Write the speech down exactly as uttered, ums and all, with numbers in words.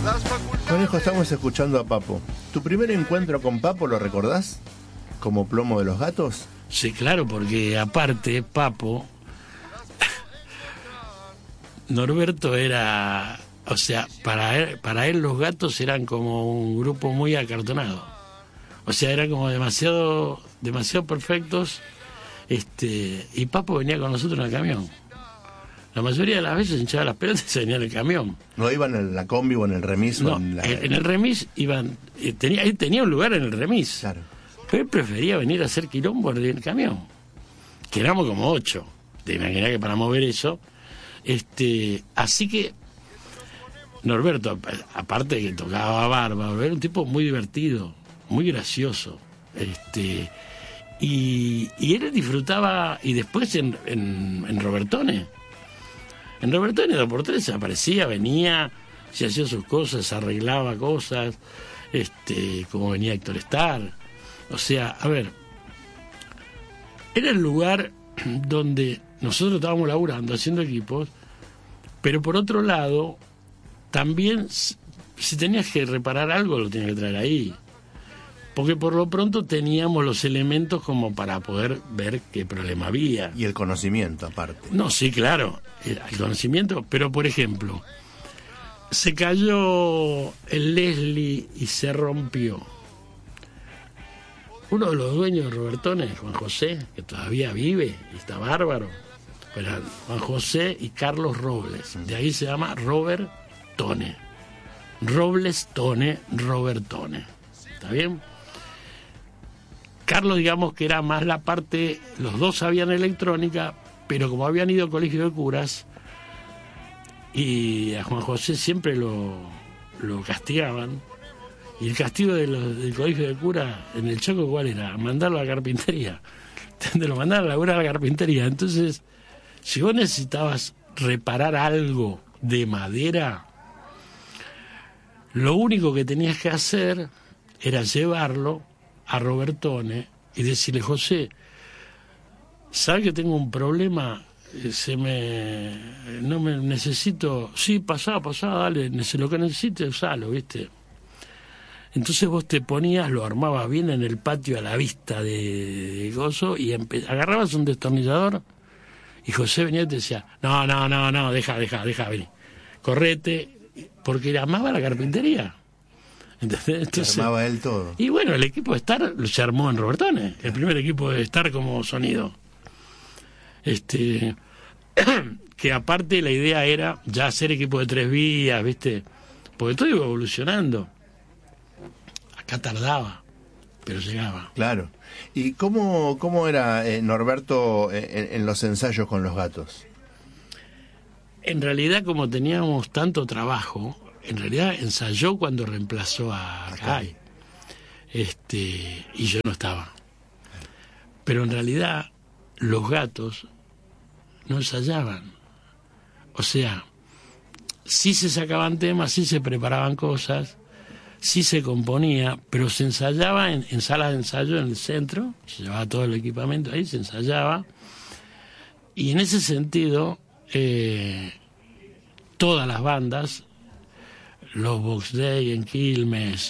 Conejo, estamos escuchando a Papo. ¿Tu primer encuentro con Papo lo recordás? ¿Como Plomo de los Gatos? Sí, claro, porque aparte, Papo, Norberto era, o sea, para él, para él los Gatos eran como un grupo muy acartonado. O sea, eran como demasiado, demasiado perfectos, este, y Papo venía con nosotros en el camión. La mayoría de las veces hinchaba las pelotas y se venía en el camión. ¿No iban en la combi o en el remis? No, o en, la... en el remis iban, eh, tenía, él tenía un lugar en el remis. Claro. Pero él prefería venir a hacer quilombo en el camión. Que éramos como ocho. Te imaginas que para mover eso. Este, así que Norberto, aparte de que tocaba bárbaro, era un tipo muy divertido, muy gracioso. Este, y, y él disfrutaba, y después en, en, en Robertone. En Robertone dos por tres aparecía, venía, se hacía sus cosas, arreglaba cosas, este, como venía Héctor Starr. O sea, a ver, era el lugar donde nosotros estábamos laburando, haciendo equipos, pero por otro lado, también si tenías que reparar algo, lo tenías que traer ahí. Porque por lo pronto teníamos los elementos como para poder ver qué problema había. Y el conocimiento, aparte. No, sí, claro, el conocimiento, pero por ejemplo, se cayó el Leslie y se rompió. Uno de los dueños de Robertone, Juan José, que todavía vive y está bárbaro, era Juan José y Carlos Robles. De ahí se llama Robert Tone. Robles Tone, Robertone. ¿Está bien? Carlos, digamos que era más la parte, los dos sabían electrónica, pero como habían ido al colegio de curas, y a Juan José siempre lo, lo castigaban, y el castigo de los, del colegio de curas en el Choco, ¿cuál era? Mandarlo a la carpintería. Te lo mandaron a laburar a la carpintería. Entonces, si vos necesitabas reparar algo de madera, lo único que tenías que hacer era llevarlo a Robertone y decirle: José, ¿sabes que tengo un problema? Se me no me necesito, sí, pasá, pasá, dale, lo que necesites, usalo, ¿viste? Entonces vos te ponías, lo armabas bien en el patio a la vista de, de gozo, y empe- agarrabas un destornillador y José venía y te decía: no, no, no, no, deja, deja, deja, vení, correte, porque amaba la carpintería. Entonces, armaba él todo. Y bueno, el equipo de Star se armó en Robertone, el primer equipo de Star como sonido. Este, que aparte la idea era ya hacer equipo de tres vías, ¿viste? Porque todo iba evolucionando. Acá tardaba, pero llegaba. Claro. ¿Y cómo, cómo era eh, Norberto en, en los ensayos con los Gatos? En realidad, como teníamos tanto trabajo, en realidad ensayó cuando reemplazó a Kai. Este, y yo no estaba. Pero en realidad los Gatos no ensayaban. O sea, sí se sacaban temas, sí se preparaban cosas, sí se componía, pero se ensayaba en, en salas de ensayo en el centro, se llevaba todo el equipamiento ahí, se ensayaba, y en ese sentido eh, todas las bandas, los Box Day en Quilmes,